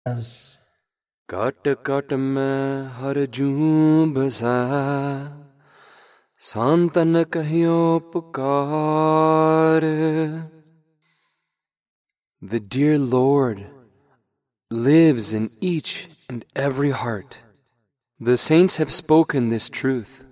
Cut cut में हर जूं बसा सांतन कहियो पुकार. The dear Lord lives in each and every heart. The saints have spoken this truth.